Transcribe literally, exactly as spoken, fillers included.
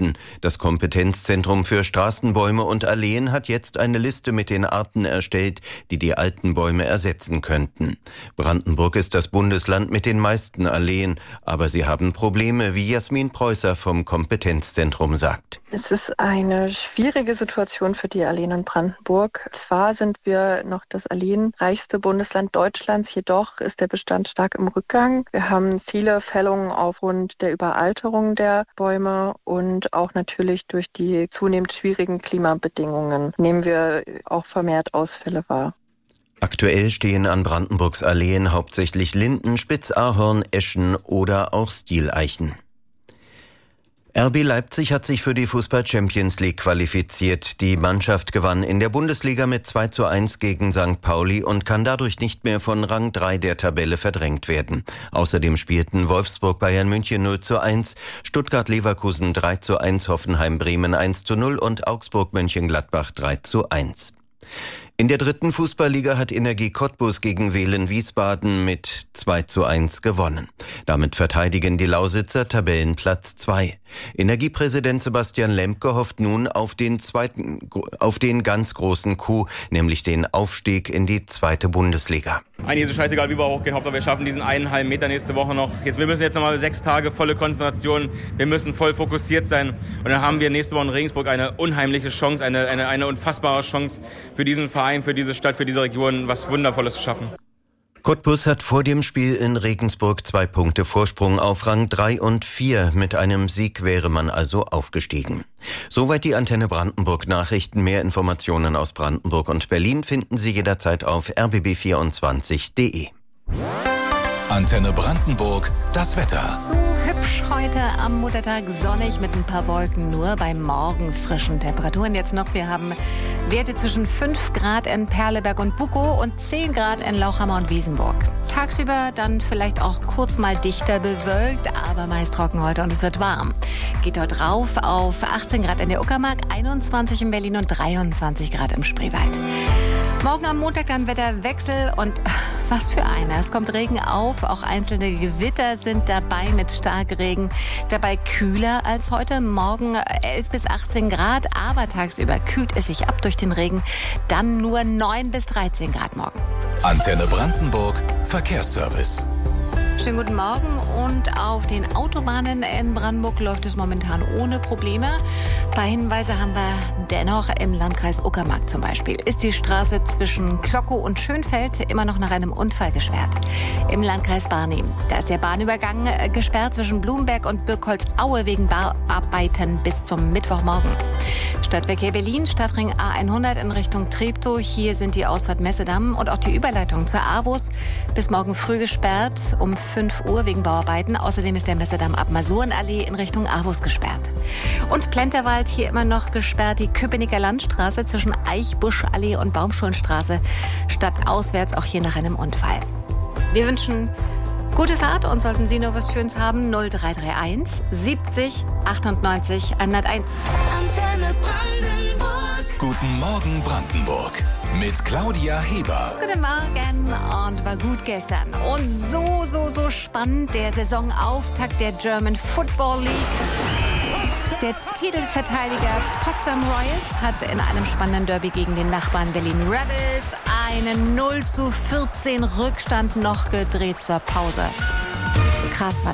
erhalten. Das Kompetenzzentrum für Straßenbäume und Alleen hat jetzt eine Liste mit den Arten erstellt, die die alten Bäume ersetzen könnten. Brandenburg ist das Bundesland mit den meisten Alleen, aber sie haben Probleme, wie Jasmin Preußer vom Kompetenzzentrum sagt. Es ist eine schwierige Situation für die Alleen in Brandenburg. Zwar sind wir noch das alleenreichste Bundesland Deutschlands, jedoch ist der Bestand stark im Rückgang. Wir haben viele Fällungen aufgrund der Überalterung der Bäume und auch natürlich durch die zunehmend schwierigen Klimabedingungen nehmen wir auch vermehrt Ausfälle wahr. Aktuell stehen an Brandenburgs Alleen hauptsächlich Linden, Spitzahorn, Eschen oder auch Stieleichen. R B Leipzig hat sich für die Fußball-Champions League qualifiziert. Die Mannschaft gewann in der Bundesliga mit zwei zu eins gegen Sankt Pauli und kann dadurch nicht mehr von Rang drei der Tabelle verdrängt werden. Außerdem spielten Wolfsburg Bayern München null zu eins, Stuttgart Leverkusen drei zu eins, Hoffenheim Bremen eins zu null und Augsburg Mönchengladbach drei zu eins. In der dritten Fußballliga hat Energie Cottbus gegen Wehlen Wiesbaden mit zwei zu eins gewonnen. Damit verteidigen die Lausitzer Tabellenplatz zwei. Energiepräsident Sebastian Lemke hofft nun auf den zweiten, auf den ganz großen Coup, nämlich den Aufstieg in die zweite Bundesliga. Eigentlich ist es scheißegal, wie wir hochgehen. Hauptsache wir schaffen diesen einen halben Meter nächste Woche noch. Jetzt, wir müssen jetzt nochmal sechs Tage volle Konzentration. Wir müssen voll fokussiert sein. Und dann haben wir nächste Woche in Regensburg eine unheimliche Chance, eine, eine, eine unfassbare Chance für diesen Verein, für diese Stadt, für diese Region, was Wundervolles zu schaffen. Cottbus hat vor dem Spiel in Regensburg zwei Punkte Vorsprung auf Rang drei und vier. Mit einem Sieg wäre man also aufgestiegen. Soweit die Antenne Brandenburg Nachrichten. Mehr Informationen aus Brandenburg und Berlin finden Sie jederzeit auf r b b vierundzwanzig punkt de. Antenne Brandenburg, das Wetter. So hübsch heute am Muttertag, sonnig mit ein paar Wolken, nur bei morgen frischen Temperaturen. Jetzt noch, wir haben Werte zwischen fünf Grad in Perleberg und Bukow und zehn Grad in Lauchhammer und Wiesenburg. Tagsüber dann vielleicht auch kurz mal dichter bewölkt, aber meist trocken heute und es wird warm. Geht dort rauf auf achtzehn Grad in der Uckermark, einundzwanzig in Berlin und dreiundzwanzig Grad im Spreewald. Morgen am Montag dann Wetterwechsel und was für einer. Es kommt Regen auf, auch einzelne Gewitter sind dabei mit Starkregen. Dabei kühler als heute, morgen elf bis achtzehn Grad, aber tagsüber kühlt es sich ab durch den Regen. Dann nur neun bis dreizehn Grad morgen. Antenne Brandenburg, Verkehrsservice. Schönen guten Morgen und auf den Autobahnen in Brandenburg läuft es momentan ohne Probleme. Ein paar Hinweise haben wir dennoch im Landkreis Uckermark zum Beispiel. Ist die Straße zwischen Klockow und Schönfeld immer noch nach einem Unfall gesperrt. Im Landkreis Barnim, da ist der Bahnübergang gesperrt zwischen Blumberg und Birkholzaue wegen Bauarbeiten bis zum Mittwochmorgen. Stadtverkehr Berlin, Stadtring A hundert in Richtung Treptow. Hier sind die Ausfahrt Messedamm und auch die Überleitung zur AWUS bis morgen früh gesperrt um fünf Uhr wegen Bauarbeiten. Außerdem ist der Messedamm ab Masurenallee in Richtung AWUS gesperrt. Und Plenterwald hier immer noch gesperrt. Die Köpenicker Landstraße zwischen Eichbuschallee und Baumschulenstraße stadtauswärts auch hier nach einem Unfall. Wir wünschen gute Fahrt und sollten Sie noch was für uns haben, null drei drei eins siebzig achtundneunzig hunderteins. Antenne Brandenburg. Guten Morgen Brandenburg mit Claudia Heber. Guten Morgen und war gut gestern. Und so, so, so spannend der Saisonauftakt der German Football League. Der Titelverteidiger Potsdam Royals hat in einem spannenden Derby gegen den Nachbarn Berlin Rebels einen null zu vierzehn Rückstand noch gedreht zur Pause. Krass war